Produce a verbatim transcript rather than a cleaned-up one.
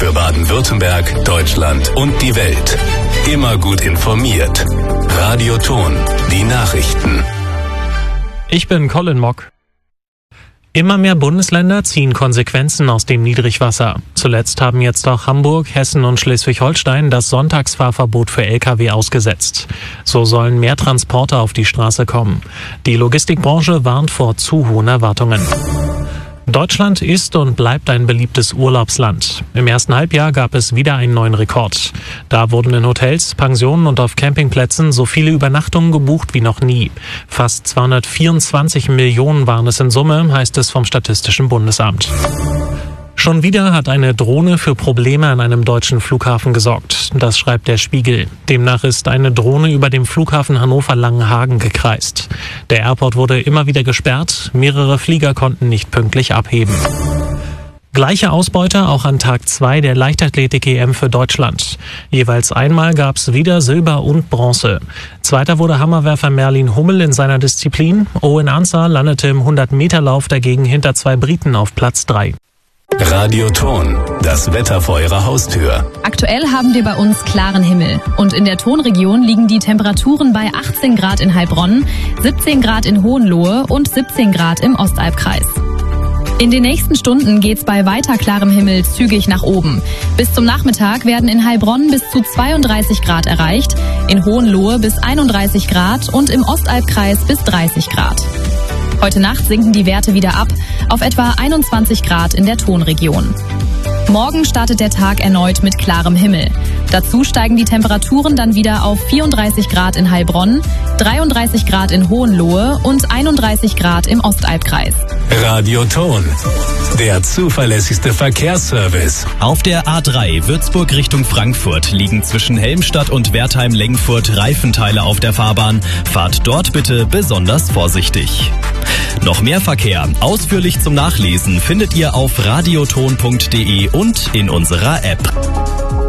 Für Baden-Württemberg, Deutschland und die Welt. Immer gut informiert. Radio Ton, die Nachrichten. Ich bin Colin Mock. Immer mehr Bundesländer ziehen Konsequenzen aus dem Niedrigwasser. Zuletzt haben jetzt auch Hamburg, Hessen und Schleswig-Holstein das Sonntagsfahrverbot für L K W ausgesetzt. So sollen mehr Transporter auf die Straße kommen. Die Logistikbranche warnt vor zu hohen Erwartungen. Deutschland ist und bleibt ein beliebtes Urlaubsland. Im ersten Halbjahr gab es wieder einen neuen Rekord. Da wurden in Hotels, Pensionen und auf Campingplätzen so viele Übernachtungen gebucht wie noch nie. Fast zweihundertvierundzwanzig Millionen waren es in Summe, heißt es vom Statistischen Bundesamt. Schon wieder hat eine Drohne für Probleme an einem deutschen Flughafen gesorgt. Das schreibt der Spiegel. Demnach ist eine Drohne über dem Flughafen Hannover-Langenhagen gekreist. Der Airport wurde immer wieder gesperrt. Mehrere Flieger konnten nicht pünktlich abheben. Gleiche Ausbeute auch an Tag zwei der Leichtathletik-E M für Deutschland. Jeweils einmal gab es wieder Silber und Bronze. Zweiter wurde Hammerwerfer Merlin Hummel in seiner Disziplin. Owen Ansah landete im hundert-Meter-Lauf dagegen hinter zwei Briten auf Platz drei. Radio Ton, das Wetter vor Ihrer Haustür. Aktuell haben wir bei uns klaren Himmel. Und in der Tonregion liegen die Temperaturen bei achtzehn Grad in Heilbronn, siebzehn Grad in Hohenlohe und siebzehn Grad im Ostalbkreis. In den nächsten Stunden geht's bei weiter klarem Himmel zügig nach oben. Bis zum Nachmittag werden in Heilbronn bis zu zweiunddreißig Grad erreicht, in Hohenlohe bis einunddreißig Grad und im Ostalbkreis bis dreißig Grad. Heute Nacht sinken die Werte wieder ab auf etwa einundzwanzig Grad in der Tonregion. Morgen startet der Tag erneut mit klarem Himmel. Dazu steigen die Temperaturen dann wieder auf vierunddreißig Grad in Heilbronn, dreiunddreißig Grad in Hohenlohe und einunddreißig Grad im Ostalbkreis. Radio Ton, der zuverlässigste Verkehrsservice. Auf der A drei Würzburg Richtung Frankfurt liegen zwischen Helmstadt und Wertheim-Lengfurt Reifenteile auf der Fahrbahn. Fahrt dort bitte besonders vorsichtig. Noch mehr Verkehr, ausführlich zum Nachlesen, findet ihr auf radioton punkt de und in unserer App.